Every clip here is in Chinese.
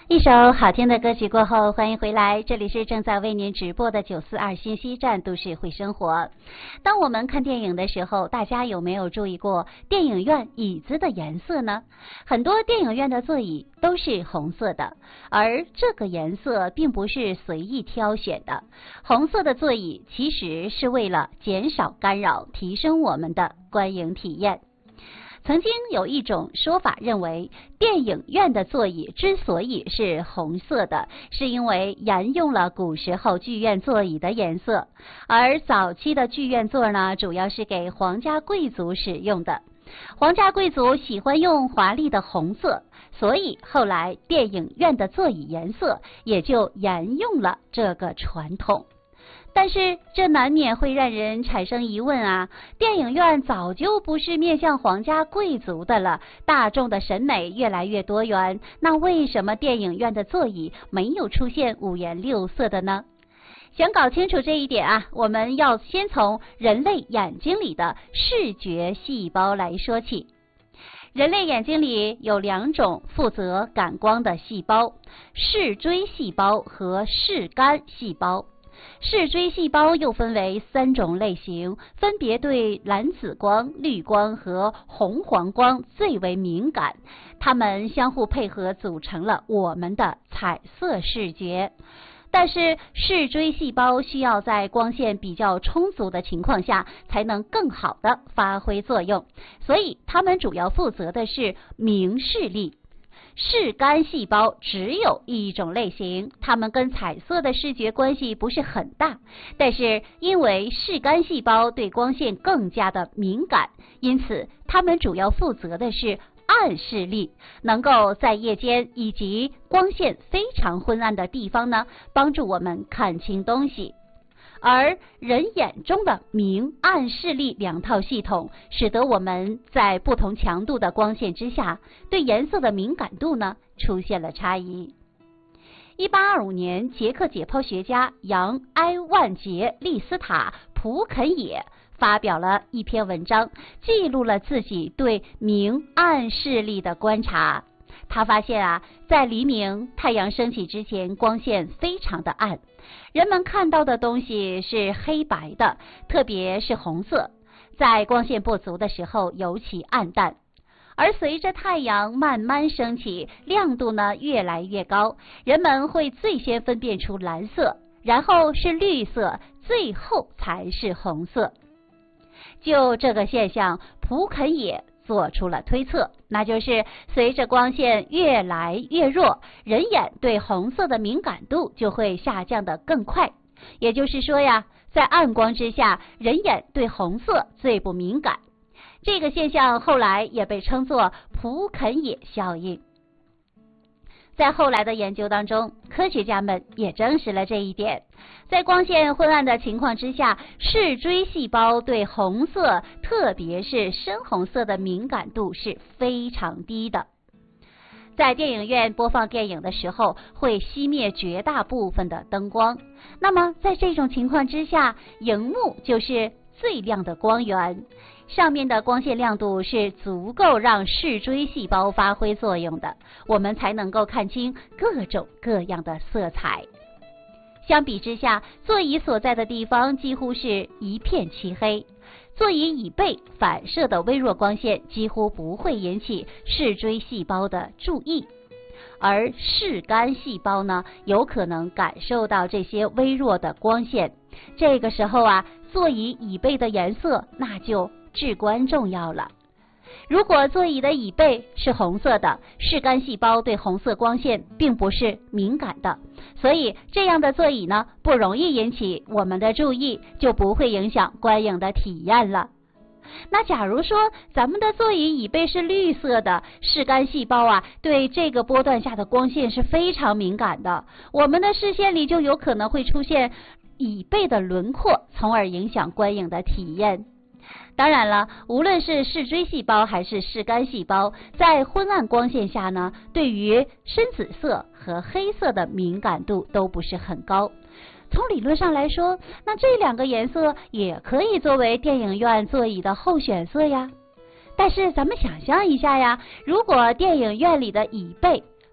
一首好听的歌曲过后，欢迎回来，这里是正在为您直播的942信息站都市会生活。当我们看电影的时候，大家有没有注意过电影院椅子的颜色呢？很多电影院的座椅都是红色的，而这个颜色并不是随意挑选的。红色的座椅其实是为了减少干扰，提升我们的观影体验。曾经有一种说法认为，电影院的座椅之所以是红色的，是因为沿用了古时候剧院座椅的颜色，而早期的剧院座呢，主要是给皇家贵族使用的。皇家贵族喜欢用华丽的红色，所以后来电影院的座椅颜色也就沿用了这个传统。但是这难免会让人产生疑问啊，电影院早就不是面向皇家贵族的了，大众的审美越来越多元，那为什么电影院的座椅没有出现五颜六色的呢？想搞清楚这一点啊，我们要先从人类眼睛里的视觉细胞来说起。人类眼睛里有两种负责感光的细胞，视锥细胞和视杆细胞。视锥细胞又分为3种类型，分别对蓝紫光、绿光和红黄光最为敏感，它们相互配合组成了我们的彩色视觉。但是视锥细胞需要在光线比较充足的情况下才能更好的发挥作用，所以它们主要负责的是明视力。视杆细胞只有一种类型，它们跟彩色的视觉关系不是很大，但是因为视杆细胞对光线更加的敏感，因此它们主要负责的是暗视力，能够在夜间以及光线非常昏暗的地方呢，帮助我们看清东西。而人眼中的明暗视力两套系统，使得我们在不同强度的光线之下，对颜色的敏感度呢出现了差异。1825年，捷克解剖学家杨埃万杰利斯塔普肯也发表了一篇文章，记录了自己对明暗视力的观察。他发现啊，在黎明太阳升起之前，光线非常的暗，人们看到的东西是黑白的，特别是红色，在光线不足的时候尤其暗淡。而随着太阳慢慢升起，亮度呢越来越高，人们会最先分辨出蓝色，然后是绿色，最后才是红色。就这个现象，普肯也做出了推测，那就是随着光线越来越弱，人眼对红色的敏感度就会下降得更快。也就是说呀，在暗光之下，人眼对红色最不敏感。这个现象后来也被称作普肯也效应。在后来的研究当中，科学家们也证实了这一点。在光线昏暗的情况之下，视锥细胞对红色，特别是深红色的敏感度是非常低的。在电影院播放电影的时候，会熄灭绝大部分的灯光。那么在这种情况之下，荧幕就是最亮的光源，上面的光线亮度是足够让视锥细胞发挥作用的，我们才能够看清各种各样的色彩。相比之下，座椅所在的地方几乎是一片漆黑，座椅椅背反射的微弱光线几乎不会引起视锥细胞的注意，而视杆细胞呢，有可能感受到这些微弱的光线。这个时候啊，座椅椅背的颜色那就至关重要了。如果座椅的椅背是红色的，视杆细胞对红色光线并不是敏感的，所以这样的座椅呢，不容易引起我们的注意，就不会影响观影的体验了。那假如说咱们的座椅椅背是绿色的，视杆细胞啊对这个波段下的光线是非常敏感的，我们的视线里就有可能会出现椅背的轮廓，从而影响观影的体验。当然了，无论是视锥细胞还是视杆细胞，在昏暗光线下呢，对于深紫色和黑色的敏感度都不是很高。从理论上来说，那这两个颜色也可以作为电影院座椅的候选色呀。但是咱们想象一下呀，如果电影院里的椅背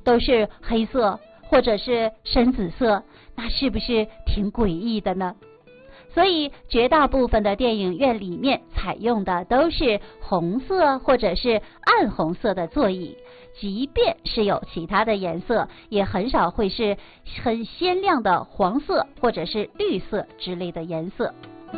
都是黑色或者是深紫色，那是不是挺诡异的呢？所以绝大部分的电影院里面采用的都是红色或者是暗红色的座椅，即便是有其他的颜色，也很少会是很鲜亮的黄色或者是绿色之类的颜色。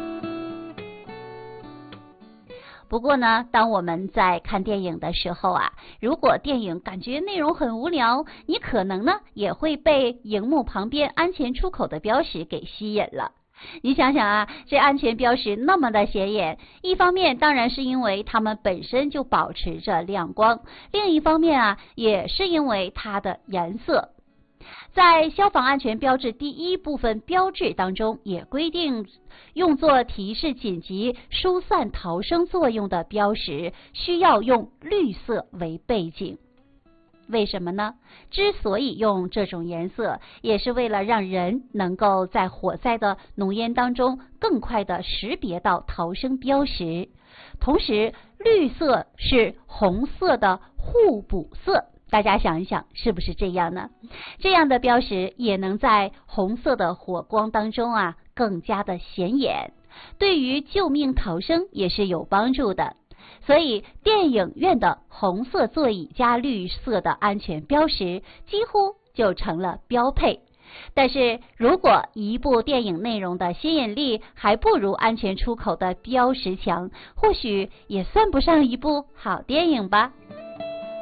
不过呢，当我们在看电影的时候啊，如果电影感觉内容很无聊，你可能呢也会被荧幕旁边安全出口的标识给吸引了。你想想啊，这安全标识那么的显眼，一方面当然是因为它们本身就保持着亮光，另一方面啊，也是因为它的颜色。在消防安全标志第一部分标志当中，也规定用作提示紧急疏散逃生作用的标识需要用绿色为背景。为什么呢？之所以用这种颜色，也是为了让人能够在火灾的浓烟当中更快地识别到逃生标识。同时，绿色是红色的互补色，大家想一想，是不是这样呢？这样的标识也能在红色的火光当中啊，更加的显眼，对于救命逃生也是有帮助的。所以电影院的红色座椅加绿色的安全标识几乎就成了标配。但是如果一部电影内容的吸引力还不如安全出口的标识强，或许也算不上一部好电影吧。